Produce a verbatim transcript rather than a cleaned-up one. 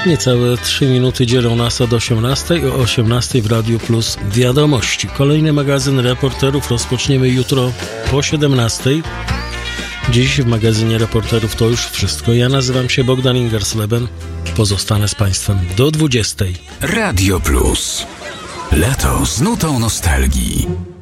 Niecałe trzy minuty dzielą nas od osiemnastej. O osiemnastej w Radiu Plus Wiadomości. Kolejny magazyn Reporterów rozpoczniemy jutro po siedemnastej. Dziś w magazynie Reporterów to już wszystko. Ja nazywam się Bogdan Ingersleben. Pozostanę z Państwem do dwudziestej. Radio Plus. Lato z nutą nostalgii.